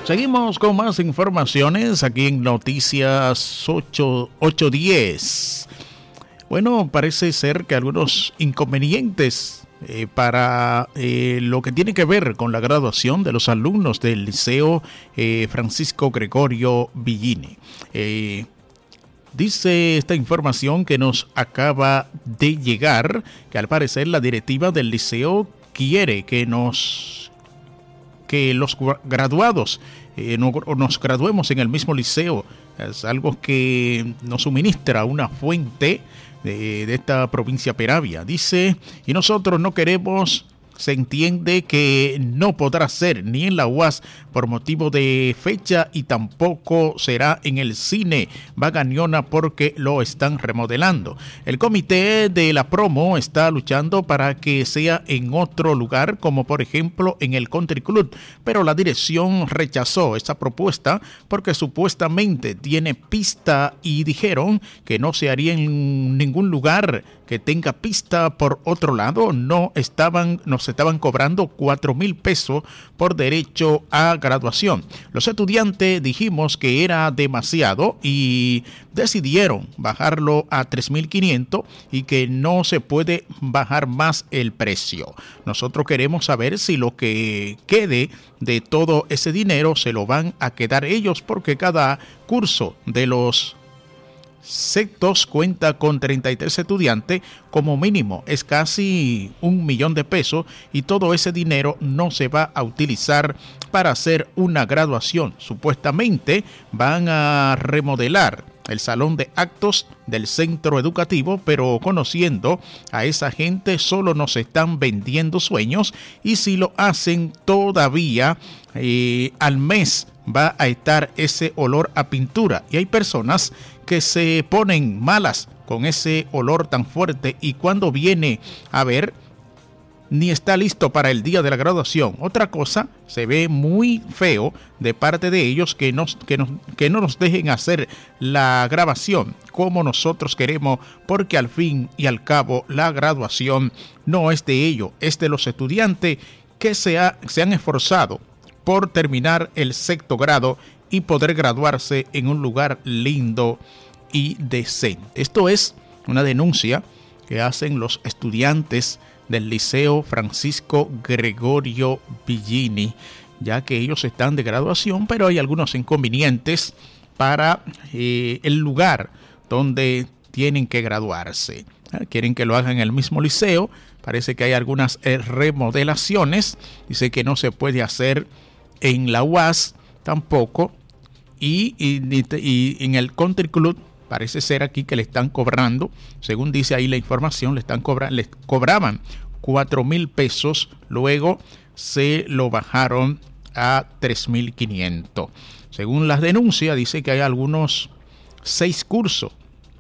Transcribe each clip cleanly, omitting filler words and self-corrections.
Seguimos con más informaciones aquí en Noticias 810. Bueno, parece ser que algunos inconvenientes para lo que tiene que ver con la graduación de los alumnos del Liceo Francisco Gregorio Villini. Dice esta información que nos acaba de llegar, que al parecer la directiva del liceo quiere que los graduados nos graduemos en el mismo liceo. Es algo que nos suministra una fuente de esta provincia Peravia. Dice, y nosotros no queremos, se entiende que no podrá ser ni en la UAS por motivo de fecha y tampoco será en el cine Bagañona porque lo están remodelando. El comité de la promo está luchando para que sea en otro lugar, como por ejemplo en el Country Club, pero la dirección rechazó esa propuesta porque supuestamente tiene pista y dijeron que no se haría en ningún lugar que tenga pista. Por otro lado, nos estaban cobrando 4,000 pesos por derecho a graduación. Los estudiantes dijimos que era demasiado y decidieron bajarlo a 3,500 y que no se puede bajar más el precio. Nosotros queremos saber si lo que quede de todo ese dinero se lo van a quedar ellos, porque cada curso de los sectos cuenta con 33 estudiantes, como mínimo es casi 1,000,000 de pesos y todo ese dinero no se va a utilizar para hacer una graduación. Supuestamente van a remodelar el salón de actos del centro educativo, pero conociendo a esa gente solo nos están vendiendo sueños, y si lo hacen todavía al mes va a estar ese olor a pintura, y hay personas que se ponen malas con ese olor tan fuerte y cuando viene a ver ni está listo para el día de la graduación. Otra cosa, se ve muy feo de parte de ellos que no nos dejen hacer la grabación como nosotros queremos, porque al fin y al cabo la graduación no es de ellos, es de los estudiantes que se han esforzado por terminar el sexto grado y poder graduarse en un lugar lindo y decente. Esto es una denuncia que hacen los estudiantes del Liceo Francisco Gregorio Villini, ya que ellos están de graduación, pero hay algunos inconvenientes para el lugar donde tienen que graduarse. Quieren que lo hagan en el mismo liceo. Parece que hay algunas remodelaciones. Dice que no se puede hacer en la UAS tampoco, y en el Country Club parece ser aquí que le están cobrando, según dice ahí la información, les cobraban 4,000 pesos, luego se lo bajaron a 3,500. Según las denuncias, dice que hay algunos 6 cursos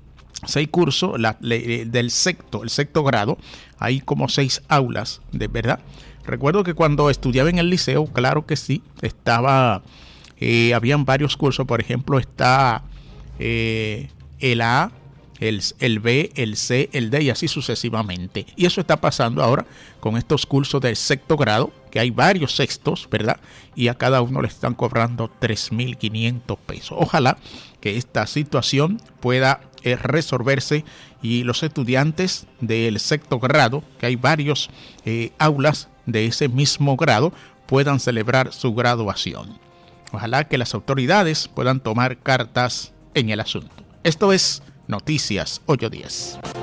del el sexto grado, hay como 6 aulas, de verdad. Recuerdo que cuando estudiaba en el liceo, claro que sí, habían varios cursos, por ejemplo, está el A, el B, el C, el D y así sucesivamente. Y eso está pasando ahora con estos cursos del sexto grado, que hay varios sextos, ¿verdad? Y a cada uno le están cobrando 3,500 pesos. Ojalá que esta situación pueda resolverse y los estudiantes del sexto grado, que hay varios aulas de ese mismo grado, puedan celebrar su graduación. Ojalá que las autoridades puedan tomar cartas en el asunto. Esto es Noticias 810.